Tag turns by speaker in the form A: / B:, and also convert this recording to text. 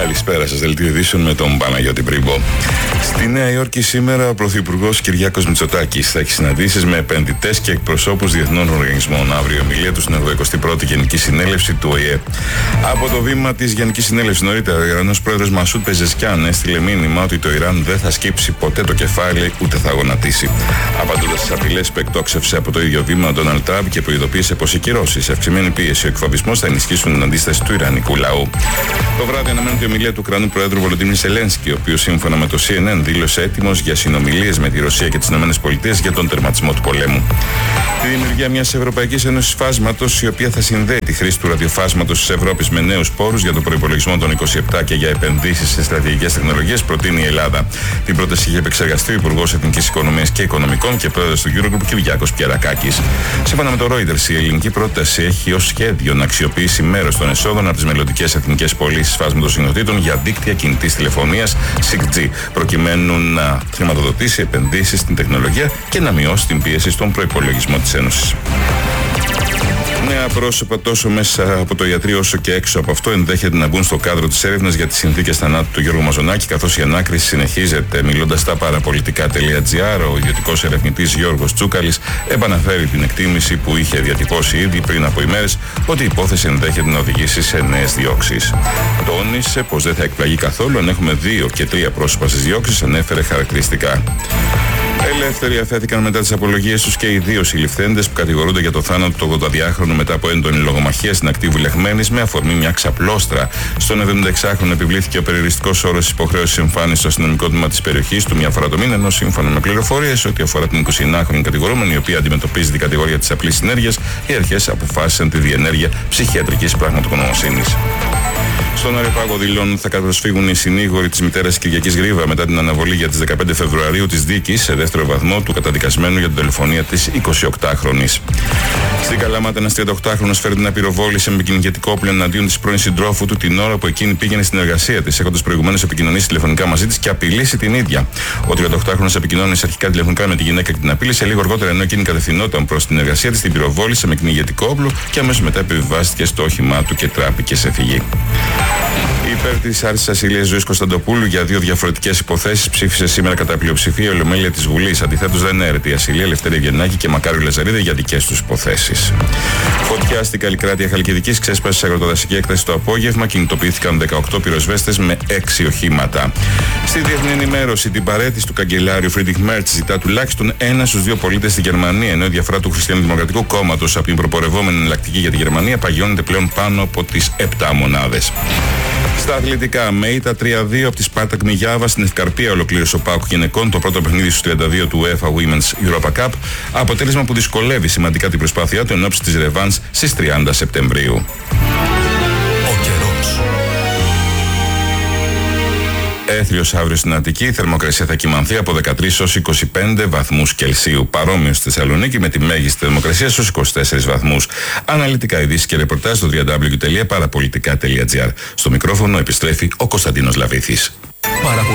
A: Καλησπέρα σας, δελτίο ειδήσεων με τον Παναγιώτη Πρίμπο. Στη Νέα Υόρκη σήμερα ο Πρωθυπουργός Κυριάκος Μητσοτάκης θα έχει συναντήσεις με επενδυτές και εκπροσώπους διεθνών οργανισμών. Αύριο ομιλία του στην 81η Γενική Συνέλευση του ΟΗΕ. Από το βήμα της Γενικής Συνέλευσης νωρίτερα, ο Ιρανός πρόεδρος Μασούτ Πεζεσκιάν έστειλε μήνυμα ότι το Ιράν δεν θα σκύψει ποτέ το κεφάλι ούτε θα γονατίσει. Απαντώντας στις απειλές που εκτόξευσε από το ίδιο βήμα ο Ντόναλντ Τραμπ και προειδοποίησε πως οι κυρώσεις, αυξημένη πίεση, ο εκφοβισμός θα ενισχύσουν την αντίσταση του Ιρανικού λαού. Το βράδυ αναμένεται η ομιλία του Ουκρανού Προέδρου Βολοντίμιρ Ζελένσκι, ο οποίος σύμφωνα με το CNN δήλωσε έτοιμος για συνομιλίες με τη Ρωσία και τις ΗΠΑ για τον τερματισμό του πολέμου. Τη δημιουργία μιας Ευρωπαϊκής Ένωσης Φάσματος, η οποία θα συνδέει τη χρήση του ραδιοφάσματος της Ευρώπης με νέους πόρους για τον προϋπολογισμό των 27 και για επενδύσεις σε στρατηγικές τεχνολογίες, προτείνει η Ελλάδα. Την πρόταση είχε επεξεργαστεί ο Υπουργός Εθνικής Οικονομίας και Οικονομικών και πρόεδρος του Eurogroup Κυριάκος Πιερακάκης. Σύμφωνα με το Reuters, η ελληνική πρόταση έχει ως σχέδιο να αξιοποιήσει μέρος των εσόδων από τις μελλοντικές εθνικές πωλήσεις φάσματος συχνοτήτων για δίκτυα κινητής τηλεφωνίας 6G, προκειμένου να χρηματοδοτήσει επενδύσεις στην τεχνολογία και να μειώσει την πίεση στον προϋπολογισμό της Ένωσης. Νέα πρόσωπα τόσο μέσα από το ιατρείο όσο και έξω από αυτό ενδέχεται να μπουν στο κάδρο της έρευνας για τις συνθήκες θανάτου του Γιώργου Μαζονάκη, καθώς η ανάκριση συνεχίζεται. Μιλώντας στα παραπολιτικά.gr, ο ιδιωτικός ερευνητής Γιώργος Τσούκαλης επαναφέρει την εκτίμηση που είχε διατυπώσει ήδη πριν από ημέρες ότι η υπόθεση ενδέχεται να οδηγήσει σε νέες διώξεις. Τόνισε πως δεν θα εκπλαγεί καθόλου αν έχουμε 2 και 3 πρόσωπα στις διώξεις, ανέφερε χαρακτηριστικά. Ελεύθεροι αφέθηκαν μετά τις απολογίες τους και οι 2 συλληφθέντες που κατηγορούνται για το θάνατο του 82χρονου μετά από έντονη λογομαχία στην ακτή Βουλεχμένης με αφορμή μια ξαπλώστρα. Στον 76χρονο επιβλήθηκε ο περιοριστικός όρος της υποχρέωσης εμφάνισης στο αστυνομικό τμήμα της περιοχής του μια φορά το μήνα, ενώ σύμφωνα με πληροφορίες ό,τι αφορά την 29χρονη κατηγορούμενη, η οποία αντιμετωπίζει την κατηγορία της απλής συνέργειας, οι αρχές αποφάσισαν τη διενέργεια ψυχιατρικής πραγματογνωμοσύνης. Στον Αρεπάγο δηλώνουν θα κατπροσφύγουν οι συνήγοροι της μητέρας Κυριακής Γρίβα μετά την αναβολή για τις 15 Φεβρουαρίου της δίκης σε δεύτερο βαθμό του καταδικασμένου για την δολοφονία της 28χρονης. Στην Καλαμάτα, ένας 38χρονος φέρει την απειροβόληση με κυνηγετικό όπλο εναντίον της πρώην συντρόφου του την ώρα που εκείνη πήγαινε στην εργασία της, έχοντας προηγουμένως επικοινωνήσει τηλεφωνικά μαζί της και απειλήσει την ίδια. Ο 38χρονος επικοινώνησε αρχικά τηλεφωνικά με τη γυναίκα και την απείλησε. Λίγο αργότερα, ενώ εκείνη κατευθυνόταν προς την εργασία της, την πυροβόλησε με κυνηγετικό όπλο και αμέσως μετά επιβιβάστηκε στο όχημά του και τράπηκε σε φυγή. Υπέρ της άρσης ασυλίας Ζωής Κωνσταντοπούλου για 2 διαφορετικές υποθέσεις ψήφισε σήμερα κατά πλειοψηφία η Ολομέλεια της Βουλής. Αντιθέτως, δεν έρεται η ασυλία Ελευθερία Γεννάκη και Μακάριου Λαζαρίδη για δικές τους υποθέσεις. Φωτιά στην Καλλικράτεια Χαλκιδικής ξέσπασε σε αγροτοδασική έκταση το απόγευμα. Κινητοποιήθηκαν 18 πυροσβέστες με 6 οχήματα. Στη διεθνή ενημέρωση, την παραίτηση του καγκελάριου Φρίντριχ Μέρτς ζητά τουλάχιστον 1 στους 2 πολίτες στη Γερμανία, ενώ η διαφορά του Χριστιανοδημοκρατικού Κόμματος από την προπορευόμενη εναλλακτική για τη Γερμανία παγιώνεται πλέον πάνω από τις 7 μονάδες. Στα αθλητικά, με ήττα 3-2 από τη Σπάρτακ Μιγιάβα στην Ευκαρπία ολοκλήρωσε ο ΠΑΟΚ γυναικών το πρώτο παιχνίδι στους 32 του UEFA Women's Europa Cup, αποτέλεσμα που δυσκολεύει σημαντικά την προσπάθειά του εν ώψη της ρεβάνς στις 30 Σεπτεμβρίου. Έθριος αύριο στην Αττική, η θερμοκρασία θα κυμανθεί από 13 ως 25 βαθμούς Κελσίου. Παρόμοιο στη Θεσσαλονίκη με τη μέγιστη θερμοκρασία στους 24 βαθμούς. Αναλυτικά ειδήσεις και ρεπορτάζ στο www.parapolitica.gr. Στο μικρόφωνο επιστρέφει ο Κωνσταντίνος Λαβήθης.